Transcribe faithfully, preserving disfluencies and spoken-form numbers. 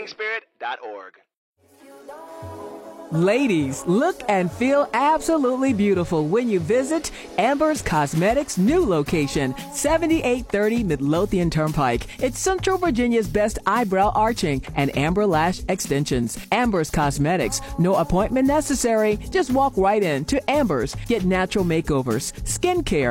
fighting spirit dot org. Ladies, look and feel absolutely beautiful when you visit Amber's Cosmetics' new location, seventy-eight thirty Midlothian Turnpike. It's Central Virginia's best eyebrow arching and amber lash extensions. Amber's Cosmetics. No appointment necessary. Just walk right in to Amber's. Get natural makeovers, skincare,